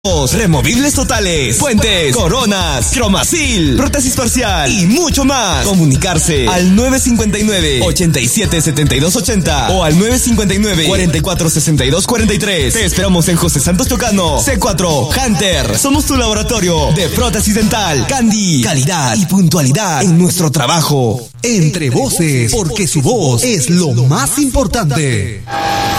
Removibles totales, puentes, coronas, cromacil, prótesis parcial y mucho más. Comunicarse al 959-877280 o al 959-446243. Te esperamos en José Santos Chocano, C4, Hunter. Somos tu laboratorio de prótesis dental. Candy, calidad y puntualidad en nuestro trabajo. Entre voces, porque su voz es lo más importante.